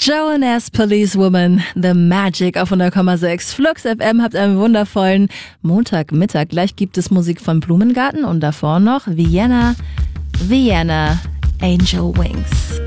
Joan S. Policewoman, The Magic auf 100,6. Flux FM, habt einen wundervollen Montagmittag. Gleich gibt es Musik von Blumengarten und davor noch Vienna, Angel Wings.